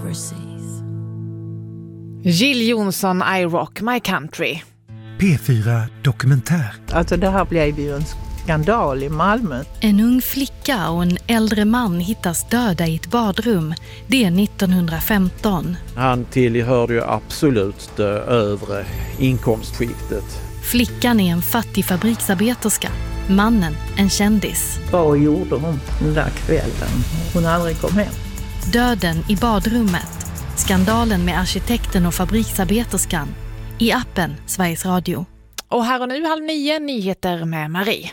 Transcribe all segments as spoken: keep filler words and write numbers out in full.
overseas. Jill Johnson, I Rock My Country. P fyra Dokumentär. Alltså det här blev ju en skandal i Malmö. En ung flicka och en äldre man hittas döda i ett badrum. Det är nittonhundrafemton. Han tillhörde ju absolut det övre inkomstskiktet. Flickan är en fattig fabriksarbeterska. Mannen en kändis. Vad gjorde hon den där kvällen? Hon aldrig kom hem. Döden i badrummet. Skandalen med arkitekten och fabriksarbeterskan. I appen Sveriges Radio. Och här och nu halv nio, nyheter med Marie.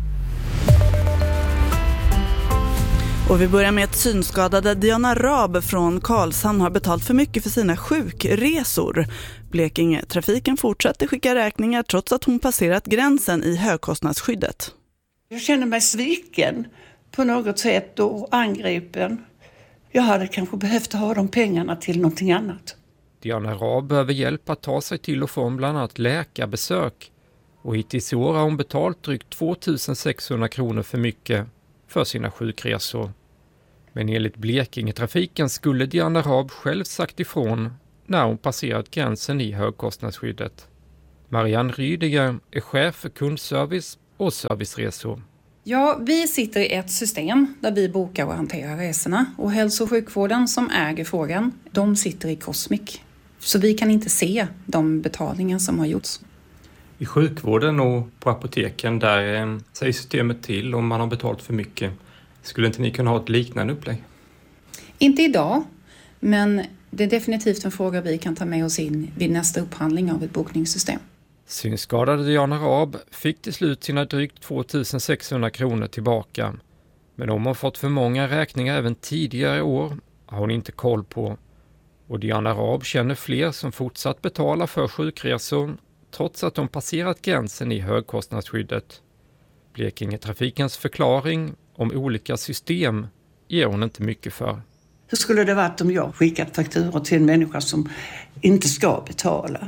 Och vi börjar med att synskadade Diana Raab från Karlshamn har betalt för mycket för sina sjukresor. Blekinge trafiken fortsätter skicka räkningar trots att hon passerat gränsen i högkostnadsskyddet. Jag känner mig sviken på något sätt och angripen. Jag hade kanske behövt ha de pengarna till någonting annat. Diana Raab behöver hjälp att ta sig till och från bland annat läkarbesök. Och hittills i år har hon betalt drygt två tusen sexhundra kronor för mycket för sina sjukresor. Men enligt Blekinge-trafiken skulle Diana Raab själv sagt ifrån när hon passerat gränsen i högkostnadsskyddet. Marianne Rydiger är chef för kundservice och serviceresor. Ja, vi sitter i ett system där vi bokar och hanterar resorna. Och hälso- och sjukvården som äger frågan, de sitter i Cosmic. Så vi kan inte se de betalningar som har gjorts. I sjukvården och på apoteken där eh, säger systemet till om man har betalt för mycket. Skulle inte ni kunna ha ett liknande upplägg? Inte idag, men det är definitivt en fråga vi kan ta med oss in vid nästa upphandling av ett bokningssystem. Synskadade Diana Raab fick till slut sina drygt två tusen sexhundra kronor tillbaka. Men de har fått för många räkningar även tidigare år har hon inte koll på. Och Diana Raab känner fler som fortsatt betala för sjukresor trots att de passerat gränsen i högkostnadsskyddet. Blekinge-trafikens förklaring om olika system ger hon inte mycket för. Hur skulle det varit om jag skickat fakturor till en människa som inte ska betala?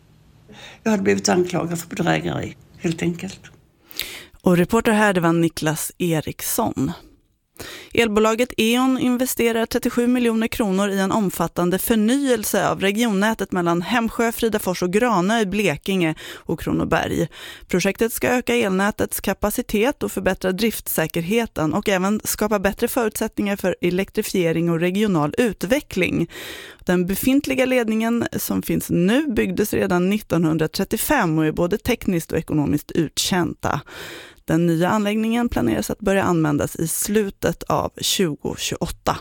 Jag hade blivit anklagad för bedrägeri, helt enkelt. Och reporter här, det var Niklas Eriksson. Elbolaget E.ON investerar trettiosju miljoner kronor i en omfattande förnyelse av regionnätet mellan Hemsjö, Fridafors och Granö i Blekinge och Kronoberg. Projektet ska öka elnätets kapacitet och förbättra driftsäkerheten och även skapa bättre förutsättningar för elektrifiering och regional utveckling. Den befintliga ledningen som finns nu byggdes redan nittonhundratrettiofem och är både tekniskt och ekonomiskt uttjänta. Den nya anläggningen planeras att börja användas i slutet av tjugohundratjugoåtta.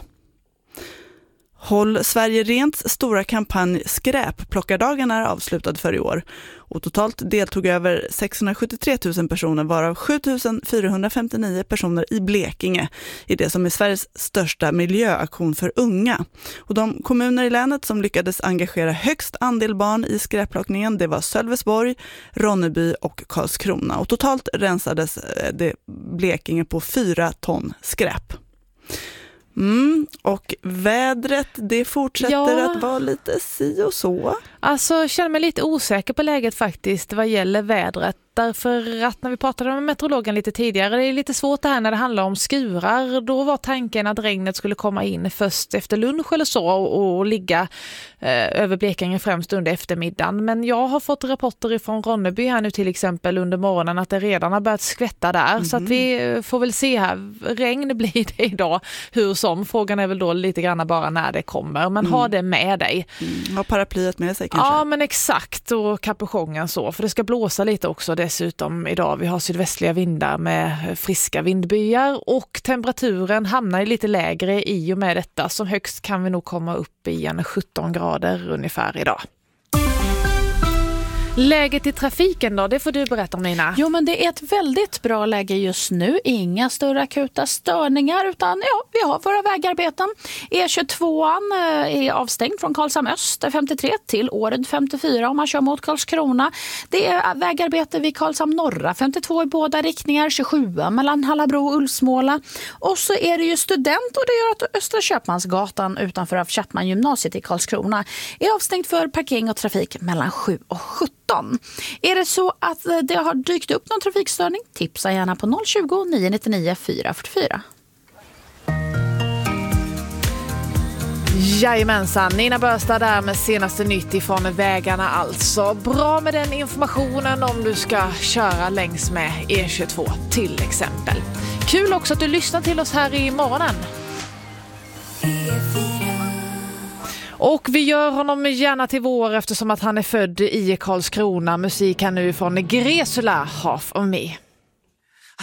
Håll Sverige Rents stora kampanj Skräpplockardagen är avslutad för i år. Och totalt deltog över sexhundrasjuttiotre tusen personer varav sju tusen fyrahundrafemtionio personer i Blekinge i det som är Sveriges största miljöaktion för unga. Och de kommuner i länet som lyckades engagera högst andel barn i skräpplockningen det var Sölvesborg, Ronneby och Karlskrona. Och totalt rensades det Blekinge på fyra ton skräp. Mm, och vädret, det fortsätter ja. att vara lite si och så. Alltså, jag känner mig lite osäker på läget faktiskt vad gäller vädret. Därför att när vi pratade med meteorologen lite tidigare, det är lite svårt det här när det handlar om skurar. Då var tanken att regnet skulle komma in först efter lunch eller så och, och ligga eh, över Blekinge främst under eftermiddagen. Men jag har fått rapporter ifrån Ronneby här nu till exempel under morgonen att det redan har börjat skvätta där. Mm. Så att vi får väl se här. Regn blir det idag hur som. Frågan är väl då lite grann bara när det kommer. Men mm. ha det med dig. Mm. Ha paraplyet med sig kanske. Ja, men exakt. Och kapuschongen så. För det ska blåsa lite också dessutom idag. Vi har sydvästliga vindar med friska vindbyar och temperaturen hamnar lite lägre i och med detta. Som högst kan vi nog komma upp i en sjutton grader ungefär idag. Läget i trafiken då, det får du berätta om, Nina. Jo, men det är ett väldigt bra läge just nu. Inga större akuta störningar utan ja, vi har våra vägarbeten. E tjugotvåan är avstängd från Karlshamn Öst femtiotre till Åred femtiofyra om man kör mot Karlskrona. Det är vägarbete vid Karlshamn Norra femtiotvå i båda riktningar, tjugosju mellan Hallabro och Ulsmåla. Och så är det ju student och det gör att Östra Köpmansgatan utanför av Chapman gymnasiet i Karlskrona är avstängd för parkering och trafik mellan sju och sjutton. Är det så att det har dykt upp någon trafikstörning? Tipsa gärna på noll tjugo, nio nio nio, fyra fyra fyra. Jajamensan, Nina Börstad där med senaste nytt ifrån vägarna alltså. Bra med den informationen om du ska köra längs med E tjugotvå till exempel. Kul också att du lyssnar till oss här i morgonen. Och vi gör honom gärna till vår eftersom att han är född i Karlskrona. Musik här nu från Gresula, Half of Me.